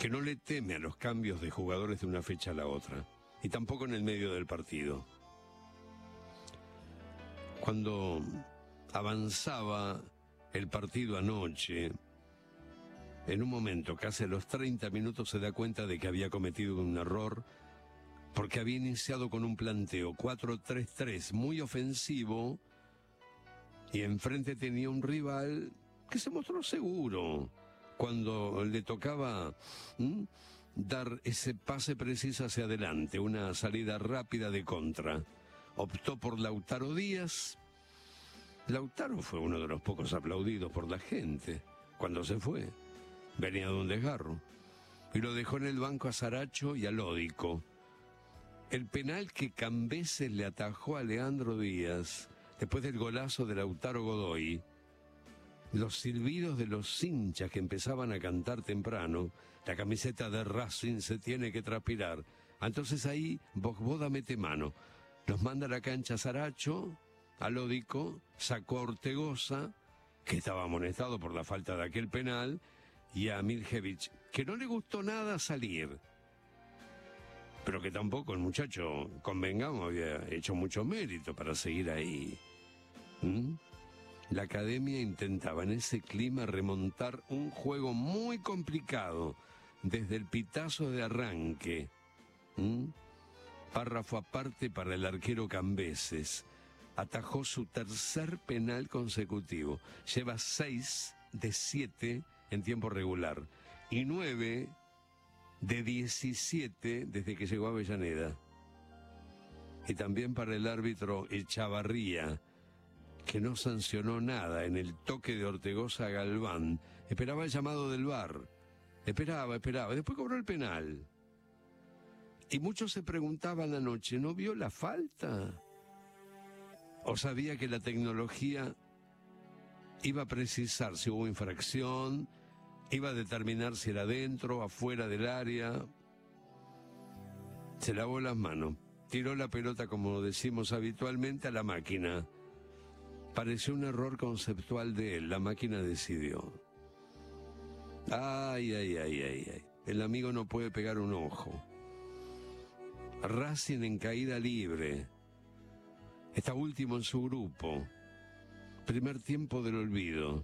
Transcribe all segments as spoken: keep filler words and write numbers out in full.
que no le teme a los cambios de jugadores de una fecha a la otra, y tampoco en el medio del partido. Cuando avanzaba el partido anoche, en un momento, casi a los treinta minutos, se da cuenta de que había cometido un error, porque había iniciado con un planteo cuatro tres tres muy ofensivo, y enfrente tenía un rival que se mostró seguro cuando le tocaba ¿m? dar ese pase preciso hacia adelante, una salida rápida de contra. Optó por Lautaro Díaz. Lautaro fue uno de los pocos aplaudidos por la gente cuando se fue. Venía de un desgarro. Y lo dejó en el banco a Saracho y a Lódico. El penal que Cambeses le atajó a Leandro Díaz después del golazo de Lautaro Godoy, los silbidos de los hinchas que empezaban a cantar temprano, la camiseta de Racing se tiene que transpirar. Entonces ahí Bogboda mete mano, los manda a la cancha a Saracho, a Lódico, sacó a Ortegoza, que estaba amonestado por la falta de aquel penal, y a Miljevic, que no le gustó nada salir, pero que tampoco el muchacho, convengamos, había hecho mucho mérito para seguir ahí. ¿Mm? La academia intentaba en ese clima remontar un juego muy complicado desde el pitazo de arranque. ¿Mm? Párrafo aparte para el arquero Cambeses. Atajó su tercer penal consecutivo. Lleva seis de siete en tiempo regular y nueve de diecisiete desde que llegó a Avellaneda. Y también para el árbitro Echavarría, que no sancionó nada en el toque de Ortegoza a Galván. Esperaba el llamado del V A R. Esperaba, esperaba. Después cobró el penal. Y muchos se preguntaban anoche, ¿no vio la falta? ¿O sabía que la tecnología iba a precisar si hubo infracción, iba a determinar si era dentro o afuera del área? Se lavó las manos, tiró la pelota, como decimos habitualmente, a la máquina. Pareció un error conceptual de él, la máquina decidió. Ay, ay, ay, ay, ay. El amigo no puede pegar un ojo. Racing en caída libre. Está último en su grupo. Primer tiempo del olvido.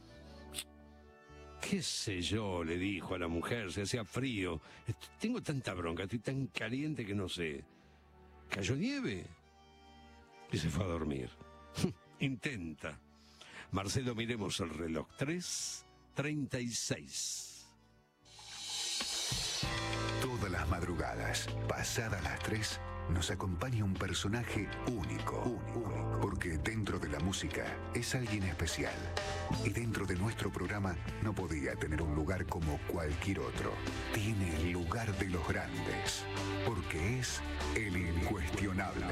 ¿Qué sé yo?, le dijo a la mujer, se hacía frío. Tengo tanta bronca, estoy tan caliente que no sé. ¿Cayó nieve? Y se fue a dormir. Intenta. Marcelo, miremos el reloj. tres treinta y seis. Todas las madrugadas, pasadas las tres, nos acompaña un personaje único, único, porque dentro de la música es alguien especial. Y dentro de nuestro programa no podía tener un lugar como cualquier otro. Tiene el lugar de los grandes, porque es el incuestionable.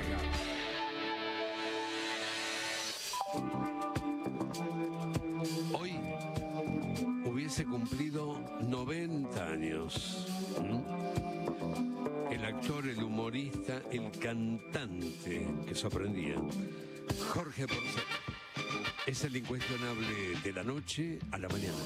Hoy hubiese cumplido noventa años. ¿Mm? El actor, el humorista, el cantante que sorprendía, Jorge Porcel. Es el incuestionable de la noche a la mañana.